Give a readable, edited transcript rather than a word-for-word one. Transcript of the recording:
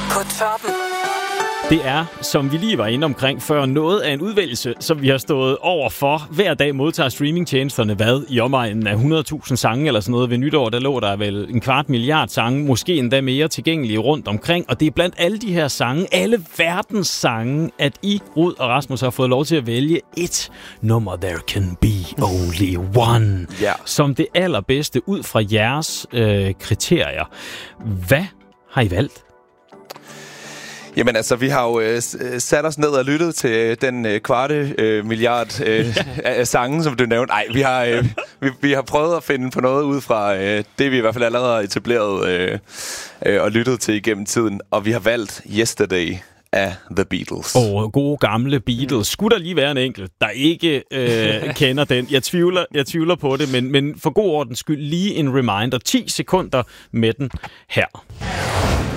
På toppen. Det er, som vi lige var inde omkring før, noget af en udvælgelse, som vi har stået over for. Hver dag modtager streamingtjenesterne i omegnen af 100.000 sange eller sådan noget. Ved nytår, der lå der vel 250.000.000 sange, måske endda mere tilgængelige rundt omkring. Og det er blandt alle de her sange, alle verdens sange, at I, Rud og Rasmus, har fået lov til at vælge et nummer, There Can Be Only One, som det allerbedste ud fra jeres kriterier. Hvad har I valgt? Jamen altså, vi har jo sat os ned og lyttet til den milliard af sange, som du nævnte. Nej, vi har prøvet at finde på noget ud fra det, vi i hvert fald allerede har etableret og lyttet til igennem tiden. Og vi har valgt Yesterday af The Beatles. Gode gamle Beatles. Skulle der lige være en enkelt, der ikke kender den? Jeg tvivler på det, men for god ordens skyld lige en reminder. 10 sekunder med den her.